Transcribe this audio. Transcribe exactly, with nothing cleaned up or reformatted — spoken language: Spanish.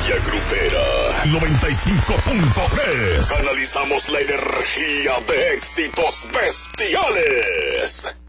Energía Grupera noventa y cinco punto tres. Canalizamos la energía de éxitos bestiales.